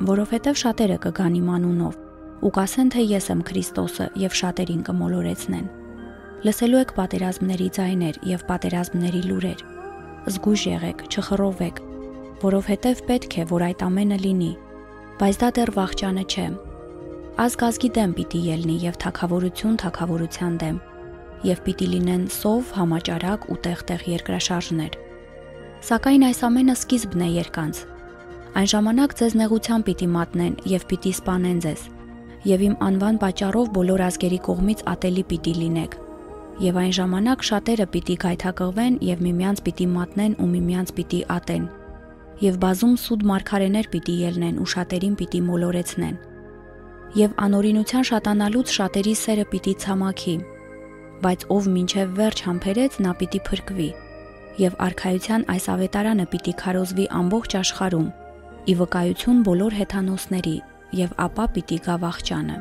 որովհետև շատերը կգան իմ անունով ու կասեն, թե ես եմ Քրիստոսը եւ շատերին կմոլորեցնեն։ Լսելու եք պատերազմների ձայներ եւ պատերազմների լուրեր։ Զգույշ եղեք, չխռովեք, որովհետև պետք է, որ այդ ամենը լինի, բայց դա դեռ վախճանը չէ։ Ազգ ազգի դեմ պիտի ելնի եւ թագավորություն թագավորության դեմ, եւ պիտի լինեն սով, համաճարակ ու տեղ-տեղ երկրաշարժներ։ Սակայն այս ամենը սկիզբն է երկանց։ Այն ժամանակ ձեզ նեղությամբ պիտի մատնեն եւ պիտի սպանեն ձեզ, եւ իմ անվան պատճառով բոլոր ազգերի կողմից ատելի պիտի լինեք։ Եվ այն ժամանակ շատերը պիտի գայթակղվեն եւ միմյանց պիտի մատնեն ու միմյանց պիտի ատեն։ Եվ բազում սուտ մարգարեներ պիտի ելնեն ու շատերին պիտի մոլորեցնեն։ Եվ անօրինության շատանալուց շատերի սերը պիտի ցամաքի, բայց ով մինչև վերջ համբերեց, նա պիտի փրկվի։ Եվ արքայության այս ավետարանը պիտի քարոզվի ամբողջ աշխարհում, ի վկայություն բոլոր հեթանոսների, եւ ապա պիտի գա վախճանը։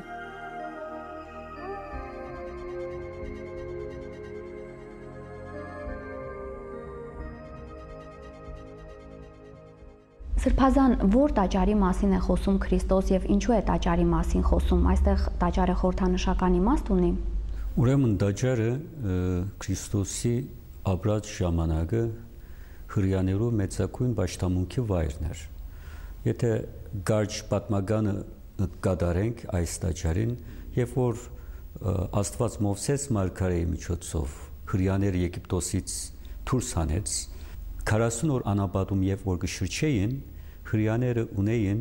Սրբազան, որ տաճարի մասին է խոսում Քրիստոս եւ ինչու է տաճարի մասին խոսում։ Այստեղ տաճարը խորհրդանշական իմաստ ունի։ Ուրեմն տաճարը Քրիստոսի ապրած ժամանակը հրյաներու մեծակույն պաշտամունքի վայրն էր։ Եթե գարջ պատմականը կատարենք այս տաճարին, երբ որ Աստված Մովսես մարգարեի միջոցով հրյաները Եգիպտոսից դուրս հանեց, 40 օր անապատում երբ որ կշրջեին, հրյաները ունեին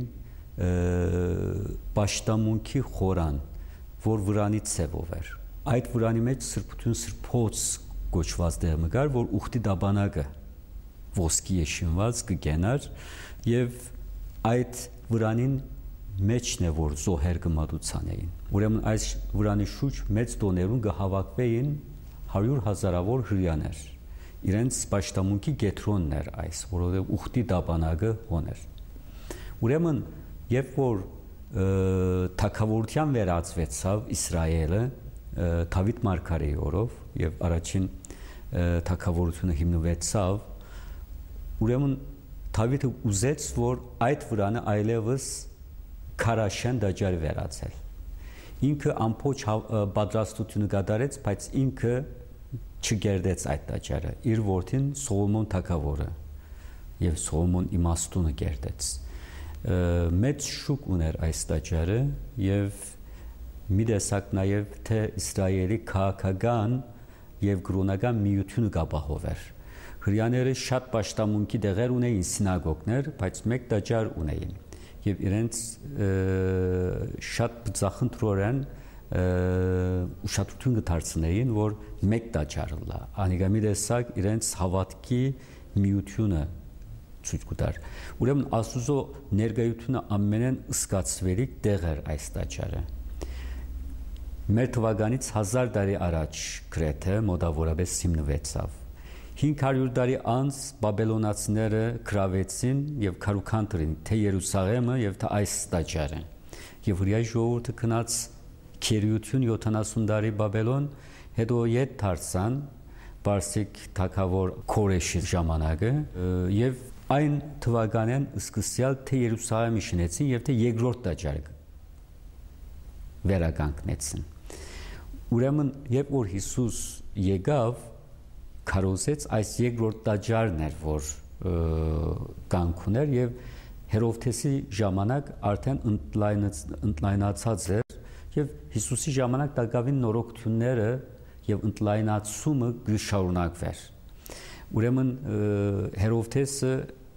պաշտամունքի խորան, որ վրանի ցևով էր։ Այդ վրանի մեջ սրբություն սրբոց կոչված դեղը կար, որ ուխտի դաբանակը ոսկի է շինված կգենար եւ այդ վրանին մեջն է որ զոհեր կմատուցան էին։ Ուրեմն այս վրանի շուրջ մեծ տոներուն կհավաքվեին 100,000-ավոր հրյաներ։ Իրենց պաշտամունքի գետրոնն էր այս, որովհետև ուխտի դաբանակը հոներ։ Ուրեմն երբ որ թագավորության վերածվեցավ Իսրայելը Դավիթ մարգարեի օրով եւ առաջին թագավորությունը հիմնվեցավ, ուրեմն Դավիթը ուզեց, որ այդ վրանը այլևս քարաշեն տաճարի վերածել։ Ինքը ամբողջ պատրաստությունը կատարեց, բայց ինքը չգերդեց այդ տաճարը։ Իր որդին Սողոմոն թագավորը եւ Սողոմոն իմաստունը գերդեց։ Մեծ շուկ ուներ այս տաճարը եւ մի տեսակ նաեւ թե Իսրայելի քաղաքական եւ կրոնական միությունը կապահովեր։ Հրյաները շատ պաշտամունքի տեղեր ունեին սինագոգներ, բայց մեկ տաճար ունեին եւ իրենց շատ բծախնդրորեն ուշադրություն կդարձնեին, որ մեկ տաճար լա։ Անիկամի տեսակ իրենց հավատքի միությունը ցույց կտար։ Ուրեմն Աստուծո ներկայությունը ամենեն ըսկացվելիք տեղ էր այս տաճարը։ Մեր թվականից 1000 տարի առաջ գրեթե մոտավորապես հիմնվեցավ։ 500 տարի անց բաբելոնացիները գրավեցին եւ քարուքանտրին թե Երուսաղեմը եւ թե այս տաճարը։ Եվ հրյա ժողովուրդը գնաց քերիություն 70 տարի Բաբելոն, հետո ետ դարձան Պարսիկ թագավոր Քորեշի ժամանակը եւ այն թվականեն սկսյալ թե Երուսաղեմի շինեցին եւ թե երկրորդ տաճարը վերականգնեցին։ Ուրեմն երբ որ Հիսուս եկավ քարոզեց այս երկրորդ տաճարն էր, որ կանգ ուներ եւ Հերովդեսի ժամանակ արդեն ընդլայնացած էր եւ Հիսուսի ժամանակ տակավին նորոգությունները եւ ընդլայնացումը գշարունակվեր։ Ուրեմն Հերովդեսը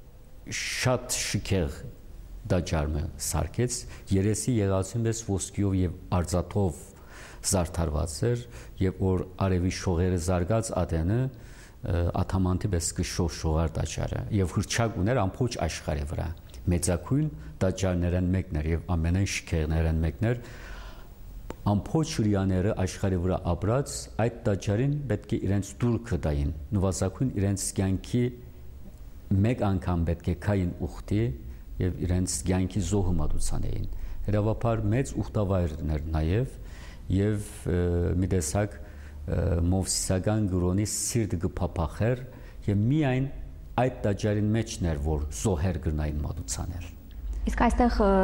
շատ շքեղ տաճարը սարքեց, երեսի եղածին պես ոսկիով եւ արծաթով զարդարված էր եւ որ արևի շողերը զարգաց ադենը աթամանտի պես կշոշողար տաճարը եւ հրճակ ուներ ամբողջ աշխարհի վրա մեծակույն տաճարներն մեկն էր եւ ամենայն շքեղներն մեկն էր ամբողջ հրյաները աշխարհի վրա ապրած այդ տաճարին պետք է իրենց դուրքը տային նվազագույն իրենց կյանքի մեկ անգամ պետք է կային ուխտի եւ իրենց կյանքի զոհը մատուցան էին հրավապար մեծ ուխտավայրներ նաեւ եւ մի տեսակ մովսիսական գրոնի սիրտը կփափախեր եւ միայն այդ տաճարին մեջն էր որ զոհեր գրնային մատուցաներ Իսկ այստեղ